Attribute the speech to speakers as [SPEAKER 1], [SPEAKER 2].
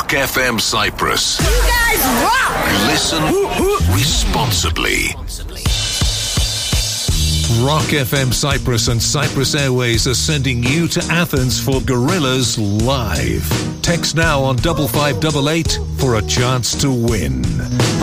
[SPEAKER 1] Rock FM Cyprus.
[SPEAKER 2] You guys rock!
[SPEAKER 1] Listen responsibly. Rock FM Cyprus and Cyprus Airways are sending you to Athens for Gorillaz Live. Text now on 5588 for a chance to win.